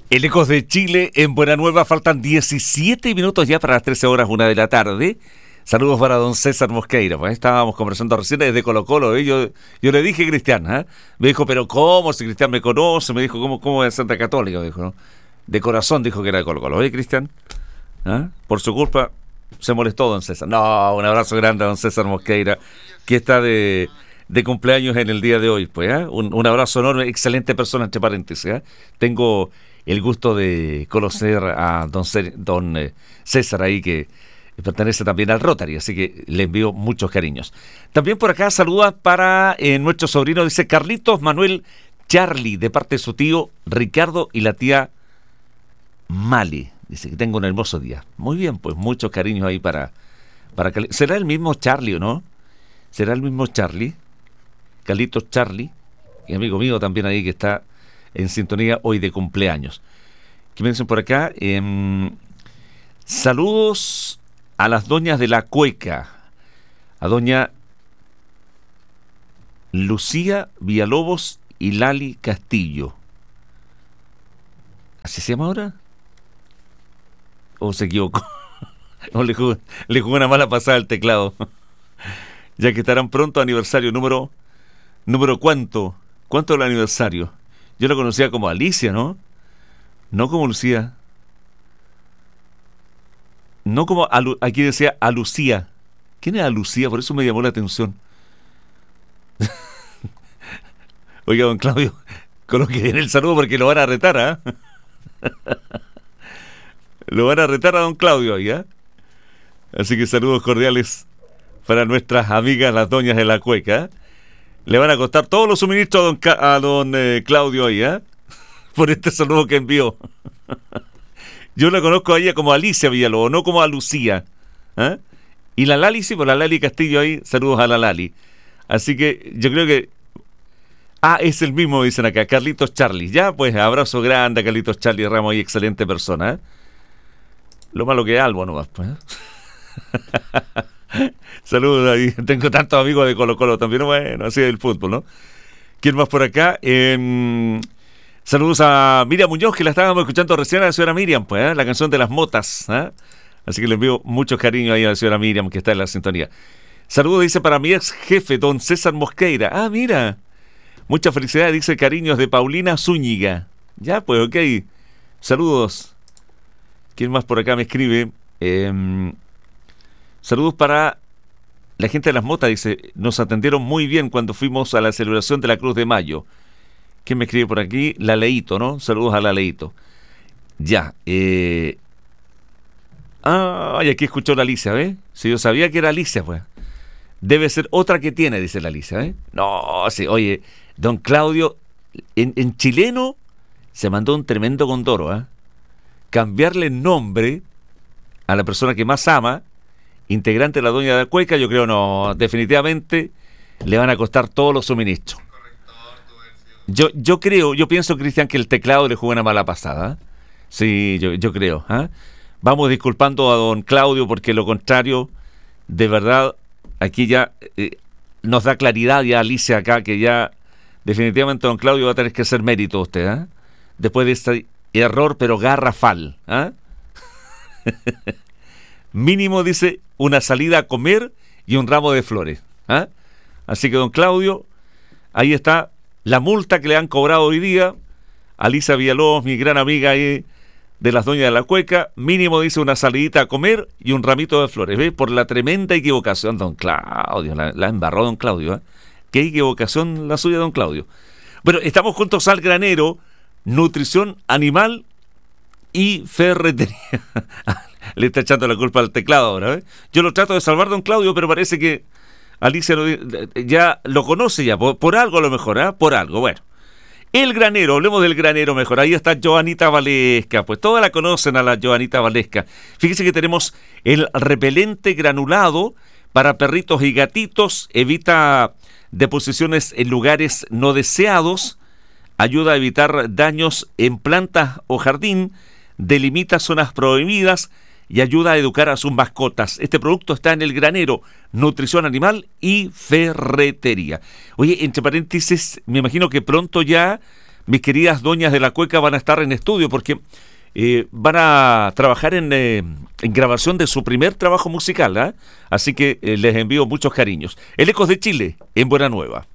El Ecos de Chile en Buena Nueva, faltan 17 minutos ya para las 13 horas, 1 de la tarde. Saludos para don César Mosqueira. Pues estábamos conversando recién desde Colo Colo. Yo le dije Cristian, ¿eh? Me dijo, pero ¿cómo? Si Cristian me conoce, me dijo, ¿cómo es Santa Católica? Dijo, ¿no? De corazón dijo que era de Colo Colo. Oye, Cristian, ¿ah? Por su culpa se molestó don César. No, un abrazo grande a don César Mosqueira, que está de cumpleaños en el día de hoy. Pues, ¿eh? Un abrazo enorme, excelente persona, entre paréntesis. ¿Eh? Tengo el gusto de conocer a don César ahí, que pertenece también al Rotary, así que le envío muchos cariños. También por acá saluda para nuestro sobrino, dice Carlitos Manuel Charlie, de parte de su tío Ricardo y la tía Mali. Dice que tengo un hermoso día. Muy bien, pues muchos cariños ahí para ¿será el mismo Charlie o no? ¿Será el mismo Charlie? Carlitos Charlie, y amigo mío también ahí que está en sintonía hoy de cumpleaños. ¿Qué me dicen por acá? Saludos a las doñas de la Cueca, a doña Lucía Villalobos y Lali Castillo. ¿Así se llama ahora? ¿O se equivocó? ¿O le jugó una mala pasada al teclado? Ya que estarán pronto aniversario número ¿cuánto? ¿Cuánto es el aniversario? Yo la conocía como Alicia, ¿no? No como Lucía. No como aquí decía a Lucía. ¿Quién era Lucía? Por eso me llamó la atención. Oiga, don Claudio, coloque bien el saludo porque lo van a retar, ¿ah? Lo van a retar a don Claudio ahí, ¿ah? Así que saludos cordiales para nuestras amigas las doñas de la Cueca. Le van a costar todos los suministros a don Claudio ahí, ¿eh? Por este saludo que envió. Yo la conozco a ella como Alicia Villalobos, no como a Lucía. ¿Eh? Y la Lali, sí, por la Lali Castillo ahí, saludos a la Lali. Así que yo creo que... es el mismo, dicen acá, Carlitos Charlie. Ya, pues, abrazo grande a Carlitos Charlie Ramos ahí, excelente persona. ¿Eh? Lo malo que es Albo nomás, pues. Saludos ahí, tengo tantos amigos de Colo Colo también, bueno, así es el fútbol, ¿no? ¿Quién más por acá? Saludos a Miriam Muñoz, que la estábamos escuchando recién a la señora Miriam, pues, ¿eh? La canción de las motas, ¿eh? Así que le envío mucho cariño ahí a la señora Miriam, que está en la sintonía. Saludos, dice, para mi ex jefe, don César Mosqueira. Ah, mira, mucha felicidad, dice, cariños de Paulina Zúñiga. Ya, pues, ok, saludos. ¿Quién más por acá me escribe? Saludos para la gente de las motas, dice, nos atendieron muy bien cuando fuimos a la celebración de la Cruz de Mayo. ¿Quién me escribe por aquí? La Leito, ¿no? Saludos a la Leito. Ya. Y aquí escuchó la Alicia, ¿ves? Si yo sabía que era Alicia, pues. Debe ser otra que tiene, dice la Alicia, ¿eh? No, sí, oye, don Claudio, en chileno se mandó un tremendo condoro, ¿eh? Cambiarle el nombre a la persona que más ama, integrante de la doña de la Cueca, yo creo no, definitivamente le van a costar todos los suministros. Yo pienso, Cristian, que el teclado le jugó una mala pasada. Sí, yo creo. ¿Eh? Vamos disculpando a don Claudio porque lo contrario, de verdad, aquí ya nos da claridad ya Alicia acá, que ya definitivamente don Claudio va a tener que hacer mérito usted, ¿eh? Después de este error, pero garrafal. ¿Eh? Mínimo, dice, una salida a comer y un ramo de flores. ¿Eh? Así que don Claudio, ahí está la multa que le han cobrado hoy día. Alicia Villalobos, mi gran amiga ahí de las doñas de la Cueca, mínimo, dice, una salidita a comer y un ramito de flores. ¿Ve? Por la tremenda equivocación, don Claudio, la embarró don Claudio. ¿Eh? Qué equivocación la suya, don Claudio. Bueno, estamos juntos al granero, nutrición animal y ferretería. Le está echando la culpa al teclado ahora, ¿eh? Yo lo trato de salvar, don Claudio, pero parece que Alicia ya lo conoce ya, por algo a lo mejor, ¿eh? Por algo, bueno. El granero, hablemos del granero mejor. Ahí está Joanita Valesca, pues todas la conocen a la Joanita Valesca. Fíjese que tenemos el repelente granulado para perritos y gatitos, evita deposiciones en lugares no deseados, ayuda a evitar daños en plantas o jardín, delimita zonas prohibidas y ayuda a educar a sus mascotas. Este producto está en el granero, nutrición animal y ferretería. Oye, entre paréntesis, me imagino que pronto ya mis queridas doñas de la cueca van a estar en estudio porque van a trabajar en grabación de su primer trabajo musical, ¿eh? Así que les envío muchos cariños. El Ecos de Chile, en Buena Nueva.